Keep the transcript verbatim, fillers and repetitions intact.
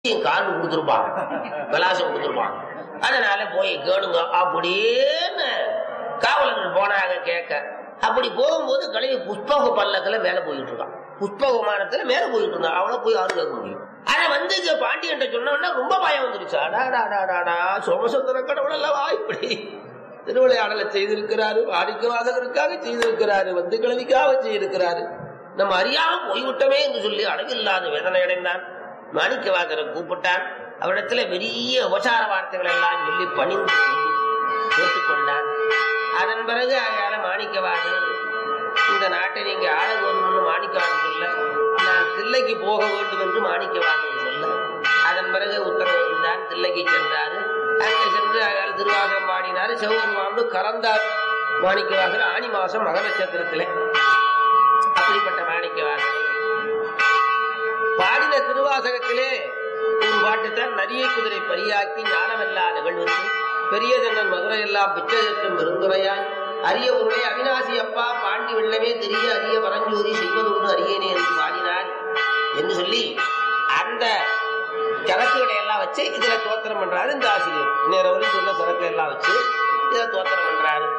Card கொடுத்துருப்பாங்க, விலாசம் கொடுத்துருப்பாங்க. அதனால போய் கேளுங்க அப்படின்னு காவலர்கள் போனாங்க கேட்க. அப்படி போகும்போது கழுவி புஷ்பக பல்லக்குல மேல போயிட்டு இருக்கான், புஷ்ப விமானத்துல மேல போயிட்டு இருந்தான். அவளை போய் யாரும் கேட்க முடியும். ஆனா வந்து பாண்டியன் சொன்னா ரொம்ப பயம் வந்துருச்சு. அடாடாடாடா சோமசுந்தர கடவுள் அல்லவா இப்படி திருவிளையாடலை செய்திருக்கிறாரு, வாடிக்கை வாதகருக்காக செய்திருக்கிறாரு, வந்து கிழவிக்காக செய்திருக்கிறாரு, நம்ம அறியாம போய்விட்டமே என்று சொல்லி அளவில்லாத வேதனை அடைந்தான். மாணிக்கவாசரை கூப்பிட்டான். அவரிடத்துல பெரிய உபசார வார்த்தைகள் எல்லாம் சொல்லி பணிந்து கேட்டுக்கொண்டான். அதன் பிறகு அயால மாணிக்கவாசர், இந்த நாட்டை நீங்க ஆள வேணும்னு மாணிக்கவாசர் சொல்ல, நான் தில்லைக்கு போக வேண்டும் என்று மாணிக்கவாசர் சொல்ல, அதன் பிறகு உத்தரவு இருந்தான். தில்லைக்கு சென்றாரு. அங்கே சென்று அயால திருவாசகம் பாடினாரு. சிவபெருமானோடு கலந்தார் மாணிக்கவாசர் ஆனி மாசம் மக நட்சத்திரத்திலே. அப்படிப்பட்ட மாணிக்கவாசர் பாடின திருவாசகத்திலே ஒரு பாட்டுத்தான், நரியை குதிரை பரியாக்கி ஞானமெல்லா நிகழ்வுக்கு பெரிய தன்னன் மதுரை எல்லாம் பிச்சையற்றும் பெருந்துரையாய் அரிய பொருளை அவிநாசி அப்பா பாண்டி வெள்ளமே தெரிய அரிய பரஞ்சோதி செய்வதொன்று அரியனே என்று பாடினார் என்று சொல்லி அந்த சரக்குகளை எல்லாம் வச்சு இதுல தோத்திரம் பண்றாரு இந்த ஆசிரியர். நேரவரையும் சொன்ன சரக்கு எல்லாம் வச்சு இதுல தோத்திரம் பண்றாரு.